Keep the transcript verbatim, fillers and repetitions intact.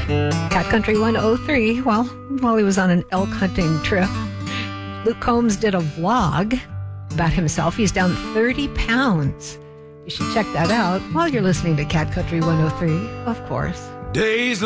Cat Country one oh three. Well, while he was on an elk hunting trip, Luke Combs did a vlog about himself. He's down thirty pounds. You should check that out while you're listening to Cat Country one oh three, of course. Days